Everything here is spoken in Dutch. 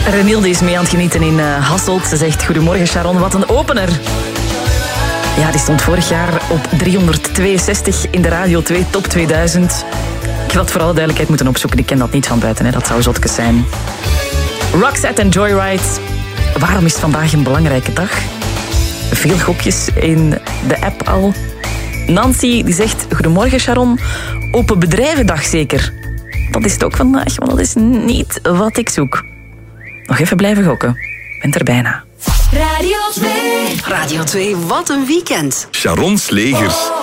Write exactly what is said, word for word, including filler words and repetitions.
Renilde is mee aan het genieten in uh, Hasselt. Ze zegt, goedemorgen Sharon, wat een opener. Ja, die stond vorig jaar op driehonderdtweeënzestig in de Radio twee Top tweeduizend. Ik had voor alle duidelijkheid moeten opzoeken. Ik ken dat niet van buiten, hè. Dat zou zotjes zijn. Roxette en Joyride. Waarom is vandaag een belangrijke dag? Veel gokjes in de app al. Nancy die zegt, goedemorgen Sharon, open bedrijvendag zeker. Dat is het ook vandaag, maar dat is niet wat ik zoek. Nog even blijven gokken. Bent er bijna. Radio twee. Radio twee, wat een weekend. Sharon Slegers.